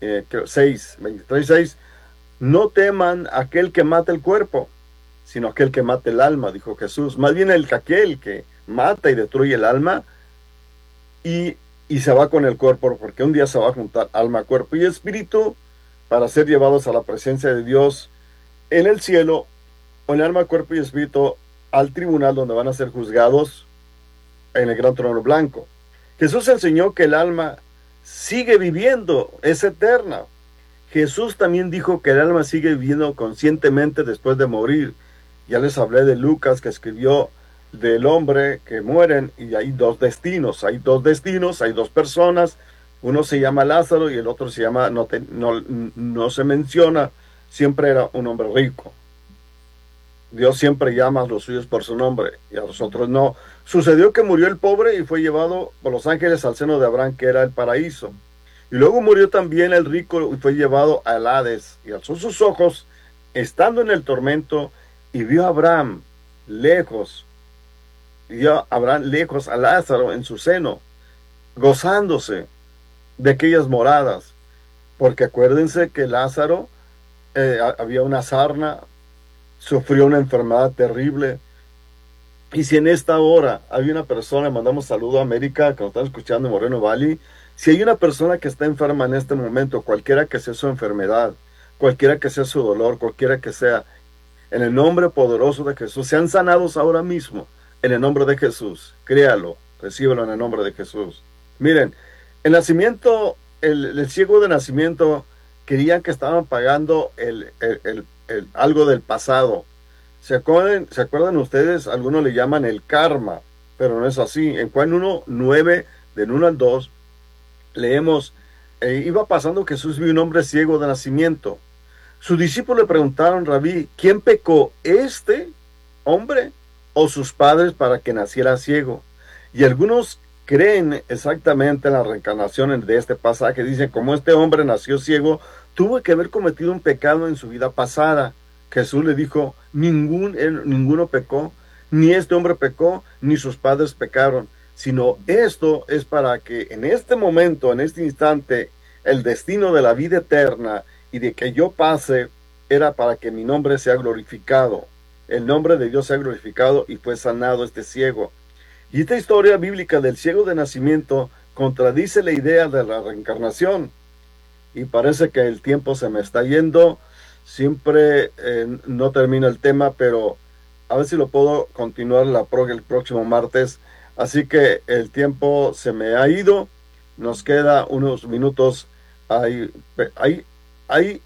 23:6, no teman aquel que mata el cuerpo, sino aquel que mata el alma, dijo Jesús. Más bien aquel que mata y destruye el alma y se va con el cuerpo, porque un día se va a juntar alma, cuerpo y espíritu para ser llevados a la presencia de Dios en el cielo, con alma, cuerpo y espíritu al tribunal donde van a ser juzgados en el gran trono blanco. Jesús enseñó que el alma sigue viviendo, es eterna. Jesús también dijo que el alma sigue viviendo conscientemente después de morir. Ya les hablé de Lucas, que escribió del hombre que mueren, y hay dos destinos, hay dos personas. Uno se llama Lázaro y el otro se llama, no se menciona, siempre era un hombre rico. Dios siempre llama a los suyos por su nombre y a los otros no. Sucedió que murió el pobre y fue llevado por los ángeles al seno de Abraham, que era el paraíso. Y luego murió también el rico y fue llevado al Hades. Y alzó sus ojos, estando en el tormento, y vio a Abraham lejos. Vio a Abraham lejos, a Lázaro en su seno, gozándose de aquellas moradas. Porque acuérdense que Lázaro había una sarna, sufrió una enfermedad terrible. Y si en esta hora hay una persona, mandamos saludo a América, que nos están escuchando en Moreno Valley, si hay una persona que está enferma en este momento, cualquiera que sea su enfermedad, cualquiera que sea su dolor, cualquiera que sea, en el nombre poderoso de Jesús, sean sanados ahora mismo, en el nombre de Jesús. Créalo, recíbelo en el nombre de Jesús. Miren, el nacimiento, el ciego de nacimiento, querían que estaban pagando algo del pasado. ¿Se acuerdan ustedes? Algunos le llaman el karma, pero no es así. En Juan 1:9, del 1 al 2, leemos, iba pasando Jesús, vio un hombre ciego de nacimiento. Sus discípulos le preguntaron, Rabí, ¿quién pecó, este hombre o sus padres para que naciera ciego? Y algunos creen exactamente en la reencarnación de este pasaje. Dicen, como este hombre nació ciego, tuvo que haber cometido un pecado en su vida pasada. Jesús le dijo, ninguno pecó, ni este hombre pecó, ni sus padres pecaron, sino esto es para que en este momento, en este instante, el destino de la vida eterna y de que yo pase, era para que mi nombre sea glorificado, el nombre de Dios sea glorificado, y fue sanado este ciego. Y esta historia bíblica del ciego de nacimiento contradice la idea de la reencarnación, y parece que el tiempo se me está yendo. Siempre no termina el tema, pero a ver si lo puedo continuar el próximo martes. Así que el tiempo se me ha ido, nos queda unos minutos. Hay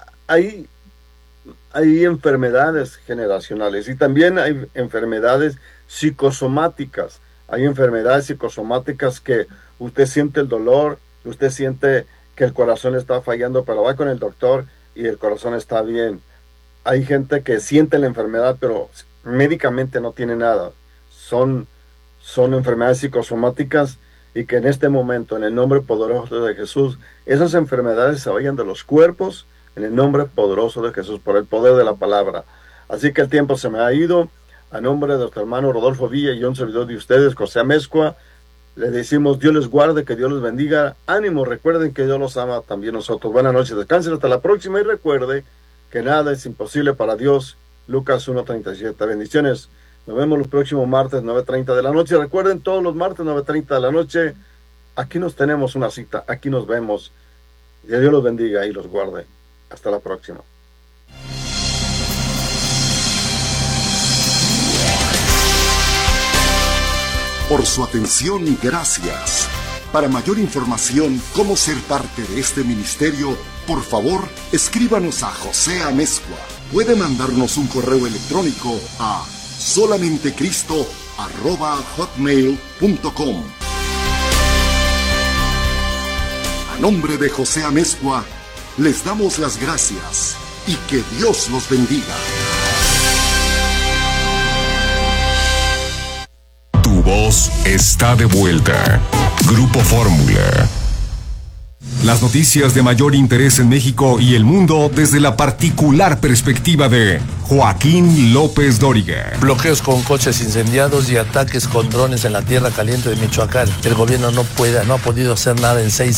enfermedades generacionales y también hay enfermedades psicosomáticas. Hay enfermedades psicosomáticas que usted siente el dolor, usted siente que el corazón está fallando, pero va con el doctor y el corazón está bien. Hay gente que siente la enfermedad, pero médicamente no tiene nada. Son enfermedades psicosomáticas, y que en este momento, en el nombre poderoso de Jesús, esas enfermedades se vayan de los cuerpos, en el nombre poderoso de Jesús, por el poder de la palabra. Así que el tiempo se me ha ido. A nombre de nuestro hermano Rodolfo Villa y un servidor de ustedes, José Amezcua, le decimos, Dios les guarde, que Dios les bendiga. Ánimo, recuerden que Dios los ama, también nosotros. Buenas noches, descansen hasta la próxima, y recuerde que nada es imposible para Dios. Lucas 1:37. Bendiciones. Nos vemos los próximos martes, 9:30 de la noche. Recuerden, todos los martes, 9:30 de la noche, aquí nos tenemos una cita, aquí nos vemos. Que Dios los bendiga y los guarde. Hasta la próxima. Por su atención, gracias. Para mayor información, cómo ser parte de este ministerio, por favor, escríbanos a José Amezcua. Puede mandarnos un correo electrónico a solamentecristo@hotmail.com. A nombre de José Amezcua, les damos las gracias y que Dios los bendiga. Tu voz está de vuelta. Grupo Fórmula. Las noticias de mayor interés en México y el mundo desde la particular perspectiva de Joaquín López Dóriga. Bloqueos con coches incendiados y ataques con drones en la tierra caliente de Michoacán. El gobierno no ha podido hacer nada en 6